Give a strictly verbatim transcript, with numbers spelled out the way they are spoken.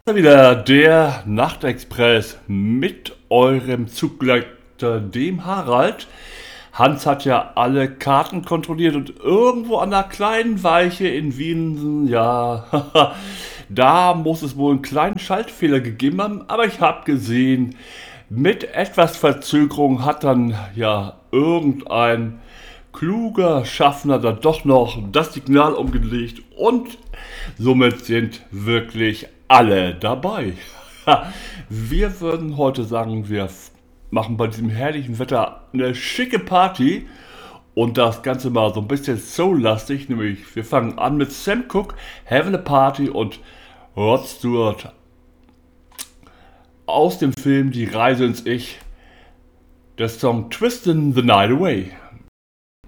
Wieder der Nachtexpress mit eurem Zuggleiter, dem Harald. Hans hat ja alle Karten kontrolliert und irgendwo an der kleinen Weiche in Wien, ja, da muss es wohl einen kleinen Schaltfehler gegeben haben, aber ich habe gesehen, mit etwas Verzögerung hat dann ja irgendein kluger Schaffner dann doch noch das Signal umgelegt und somit sind wirklich alle dabei. Wir würden heute sagen, wir machen bei diesem herrlichen Wetter eine schicke Party und das Ganze mal so ein bisschen soul-lastig, nämlich wir fangen an mit Sam Cooke, Having a Party und Rod Stewart aus dem Film Die Reise ins Ich, der Song Twistin' the Night Away.